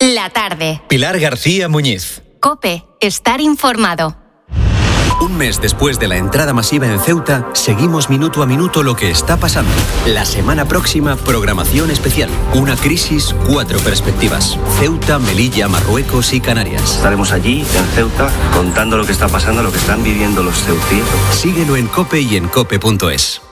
La tarde. Pilar García Muñiz. COPE. Estar informado. Un mes después de la entrada masiva en Ceuta, seguimos minuto a minuto lo que está pasando. La semana próxima, programación especial. Una crisis, 4 perspectivas. Ceuta, Melilla, Marruecos y Canarias. Estaremos allí, en Ceuta, contando lo que está pasando, lo que están viviendo los ceutíes. Síguelo en COPE y en COPE.es.